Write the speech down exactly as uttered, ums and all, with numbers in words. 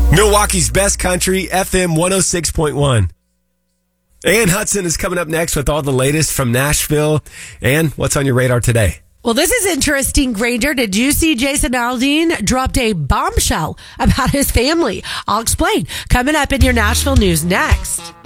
Milwaukee's best country, F M one oh six point one. Ann Hudson is coming up next with all the latest from Nashville. Ann, what's on your radar today? Well, this is interesting, Granger. Did you see Jason Aldean dropped a bombshell about his family? I'll explain. Coming up in your Nashville news next.